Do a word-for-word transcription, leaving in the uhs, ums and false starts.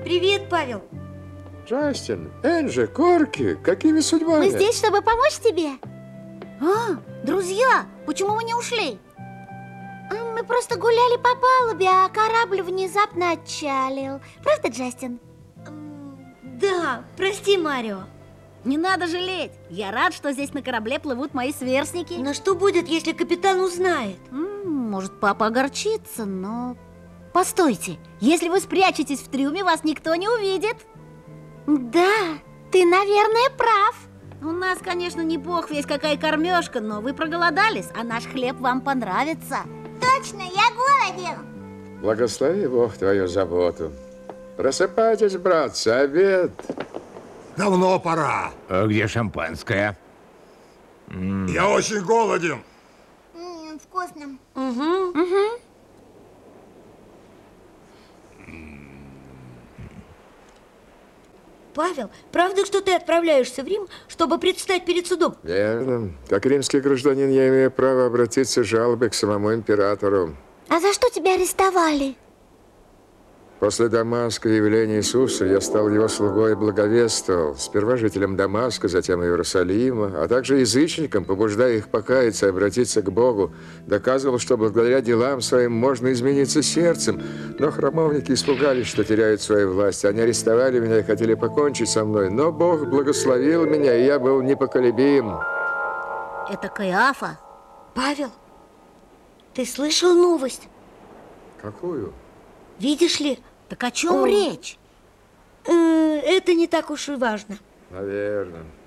Привет, Павел. Джастин, Энджи, Корки, какими судьбами? Мы здесь, чтобы помочь тебе. А, друзья, почему вы не ушли? А, Мы просто гуляли по палубе, а корабль внезапно отчалил. Правда, Джастин? Да, прости, Марио. Не надо жалеть. Я рад, что здесь на корабле плывут мои сверстники. Но что будет, если капитан узнает? М, Может, папа огорчится, но... Постойте, если вы спрячетесь в трюме, вас никто не увидит. Да, ты, наверное, прав. У нас, конечно, не бог весь какая кормежка, но вы проголодались, а наш хлеб вам понравится. Точно, я голоден. Благослови Бог твою заботу. Просыпайтесь, братцы, обед. Давно пора. А где шампанское? Я очень голоден. М, вкусно. Угу. Павел, правда, что ты отправляешься в Рим, чтобы предстать перед судом? Верно. Как римский гражданин я имею право обратиться с жалобой к самому императору. А за что тебя арестовали? После Дамаска и явления Иисуса я стал его слугой и благовествовал. Сперва жителям Дамаска, затем Иерусалима, а также язычникам, побуждая их покаяться и обратиться к Богу. Доказывал, что благодаря делам своим можно измениться сердцем. Но храмовники испугались, что теряют свою власть. Они арестовали меня и хотели покончить со мной. Но Бог благословил меня, и я был непоколебим. Это Каиафа. Павел, ты слышал новость? Какую? Видишь ли, Так о чем О. речь? э, это не так уж и важно. Наверное.